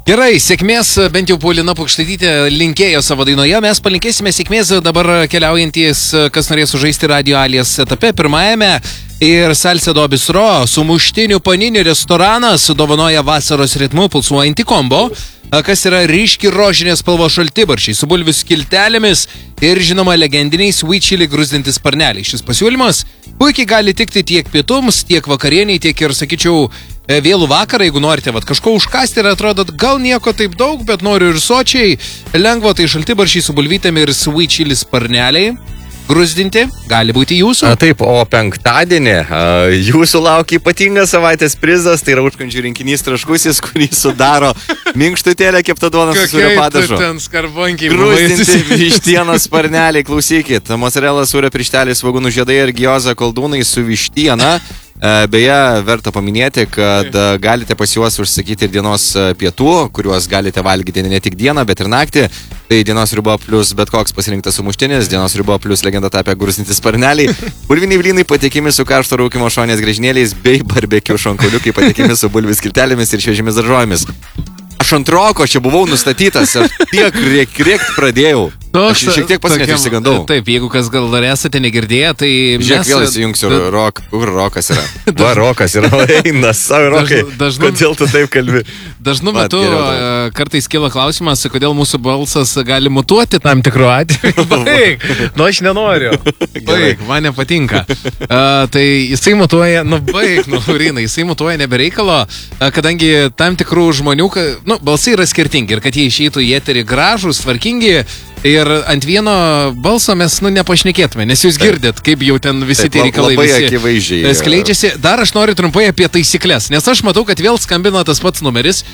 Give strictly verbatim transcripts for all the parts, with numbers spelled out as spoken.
Gerai, sėkmės, bent jau Paulina Pukštaitytė linkėjo savo dainoje. Mes palinkėsime sėkmės dabar keliaujantys, kas norės sužaisti Radio Alias etape. Pirmajame ir Salcedo Bistro sumuštinių paninių restoranas dovanoja vasaros ritmu pulsuojantį kombo, kas yra ryški rožinės spalvos šaltibarščiai su bulvių skiltelėmis ir žinoma legendiniai sweet chili gruzdintis sparneliai. Šis pasiūlymas puikiai gali tikti tiek pietums, tiek vakarieniai, tiek ir, sakyčiau, vėlų vakarą, jeigu norite vat, kažko užkasti ir atrodot, gal nieko taip daug, bet noriu ir sočiai, lengvo tai šaltibarščiai su bulvytėm ir sweet chili sparneliai. Gruzdinti gali būti jūsų. A, taip, o penktadienį a, jūsų laukia ypatingas savaitės prizas, tai yra užkandžių rinkinys traškusis, kurį sudaro minkštutėlė kepta duona su sūrio padažu. Ten skarbonkiai. Gruzdinti vištienos sparneliai, klausykit. Mozzarella sūrio pirštelis, svogūnų žiedai ir gioza koldūnai su vištiena. Beje, verta paminėti, kad galite pas juos užsakyti ir dienos pietų, kuriuos galite valgyti ne tik dieną, bet ir naktį. Tai dienos riba plus bet koks pasirinktas sumuštinis, dienos riba plus legenda tapę gruzdinti sparneliai, bulviniai blynai patikimi su karšto rūkymo šonės griežinėliais bei barbekiu šonkauliukai patikimi su bulvių skiltelėmis ir šviežiamis daržovėmis. Aš ant roko čia buvau nustatytas ir tiek rėkt rėkt pradėjau. Aš šiek tiek pats net išsigandau. Taip, jeigu kas gal dar esate negirdėję, tai Žiūrėk, mes... vėl įsijungsiu da... rok, kur rokas yra. Va, rokas yra, eina, savo rokai. Dažnu... Kodėl tu taip kalbi? Dažnu metu Vat, kartais kyla klausimas, kodėl mūsų balsas gali mutuoti tam tikru atveju. Baig, nu aš nenoriu. Baig, man nepatinka. Uh, tai jisai mutuoja, nu baig, nu Laurynai, jisai mutuoja nebereikalo, uh, kadangi tam tikrų žmonių, nu, balsai yra skirtingi ir kad jie išeitų į eterį gražūs, tvarkingi. Ir ant vieno balso mes, nu, nepašnekėtume, nes jūs girdėt, kaip jau ten visi tie reikalai visi skleidžiasi. Dar aš noriu trumpai apie taisyklės, nes aš matau, kad vėl skambina tas pats numeris.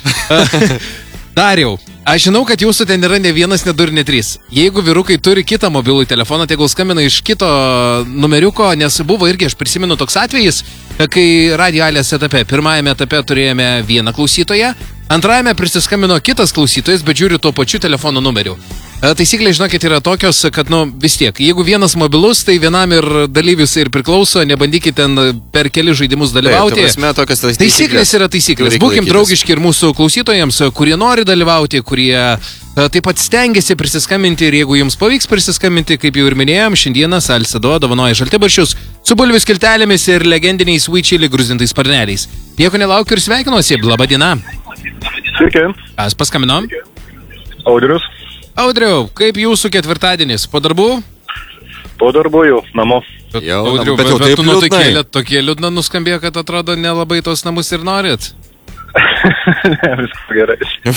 Dariau, aš žinau, kad jūsų ten yra ne vienas, ne du ir ne trys. Jeigu vyrukai turi kitą mobilų telefoną, tegul skambina iš kito numeriuko, nes buvo irgi, aš prisimenu toks atvejis, kai Radio Alias etape, pirmajame etape turėjome vieną klausytoją, antrajame prisiskambino kitas klausytojas, bet žiūriu tuo pačiu telefono numeriu. Taisyklės, žinokit, yra tokios, kad, nu, vis tiek, jeigu vienas mobilus, tai vienam ir dalyvis ir priklauso, nebandykit ten per keli žaidimus dalyvauti. Tai, tokios taisyklės. taisyklės yra taisyklės. Būkim draugiški ir mūsų klausytojams, kurie nori dalyvauti, kurie taip pat stengiasi prisiskambinti ir jeigu jums pavyks prisiskambinti, kaip jau ir minėjom, šiandieną Salcedo dovanoja šaltibarščius su bulvių skiltelėmis ir legendiniais sweet chili gruzdintais sparneliais. Nieko nelaukiu ir sveikinuosi. Labą dieną. Sveiki. Kas paskambino? Audrius. Audriau, kaip jūsų ketvirtadienis? Po darbų? Po darbų jau, namo. Bet, jau, Audriau, bet, bet, bet tu nu tokie, tokie liūdna nuskambėjo, kad atrodo nelabai tos namus ir norit. Ne, viskas gerai.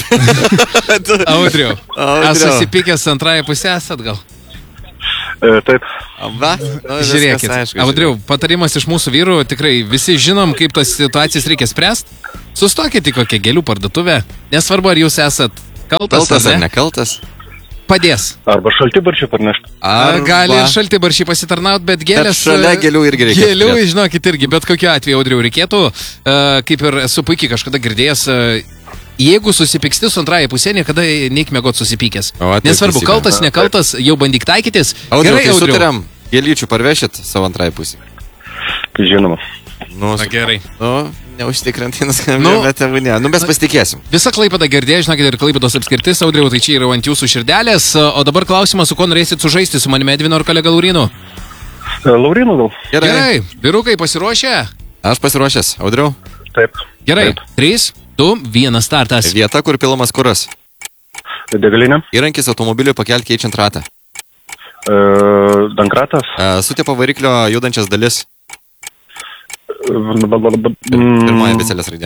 Audriau, aš susipykęs antrąją pusę esat gal? E, taip. Va, nu, žiūrėkit, aišku, Audriau, patarimas iš mūsų vyrų, tikrai visi žinom, kaip tas situacijas reikia spręsti. Sustokit į kokią gėlių parduotuvę, nesvarbu, ar jūs esat kaltas, kaltas ar nekaltas. Padės. Arba šaltibarščių parnešti. Arba... Gali šaltibarščiai pasitarnaut, bet gėlės... Bet šalia gėlių irgi reikia. Gėlių, žinokit, irgi, bet kokiu atveju, Audriau, reikėtų, uh, kaip ir esu puikiai kažkada girdėjęs, uh, jeigu susipyksti su antrąją pusę, niekada neik miegot susipykęs. O, nesvarbu, kaltas, nekaltas, jau bandyk taikytis. Audriau, gerai, tai Audriau. Sutariam, gėlyčių parvešit savo antrąją pusę. Žinoma. Nu, Na gerai. Nu, neužtikrantinas, nu, bet ne. Nu, mes pasitikėsim. Visa Klaipėda girdėjo, žinokit, ir Klaipėdos apskritis, Audriau, tai čia yra ant jūsų širdelės. O dabar klausimas, su kuo norėsit sužaisti, su manimi Edvinu ar kolega Laurinu? Laurinu gal. Gerai. Gerai. Vyrukai pasiruošę? Aš pasiruošęs. Audriau? Taip. Gerai. Taip. trys, du, vienas startas. Vieta, kur pilamas kuras. Degalinė. Įrankis automobiliui pakelti keičiant ratą. E, dankratas. E, Sutėpa variklio judančias dalis. Mm. Pirmoji abėcėlės raidė.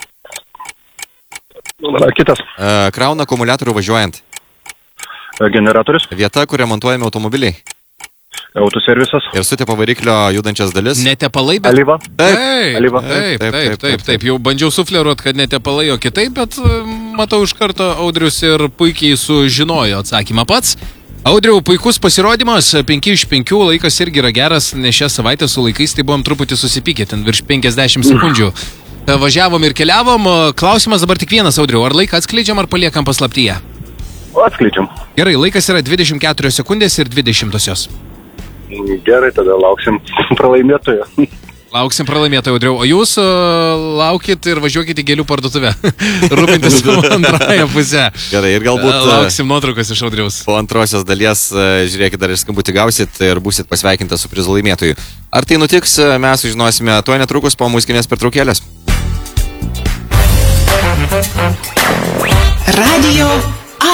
Kitas. E, krauna akumuliatorių važiuojant. Generatorius. Vieta, kur remontuojami automobiliai. Autoservisas. Ir sutėpa variklio judančias dalis. Netepalai, bet... Alyva. Taip, Alyva. Taip, taip, taip, taip, taip. Jau bandžiau sufleruot, kad netepalai, o kitaip, bet matau iš karto Audrius ir puikiai sužinojo atsakymą pats. Audriau, puikus pasirodymas, penki iš penkių, laikas irgi yra geras, nes šią savaitę su laikais tai buvom truputį susipykę, ten virš penkiasdešimt sekundžių. Važiavom ir keliavom, klausimas dabar tik vienas, Audriau, ar laiką atskleidžiam ar paliekam paslaptyje? Atskleidžiam. Gerai, laikas yra dvidešimt keturios sekundės ir dvidešimtosios. Gerai, tada lauksim pralaimėtojo. Lauksim pralaimėtojo, Audriau. O jūs uh, laukit ir važiuokit į gėlių parduotuvę. Rūpintis savo antrąją pusę. Gerai, ir galbūt... Uh, lauksim nuotraukas iš Audriaus. Po antrosios dalies, uh, žiūrėkit, dar ir skambutį gausit ir būsit pasveikintas su prizu laimėtoju. Ar tai nutiks, mes sužinosime tuo netrukus po muzikinės pertraukėlės. Radio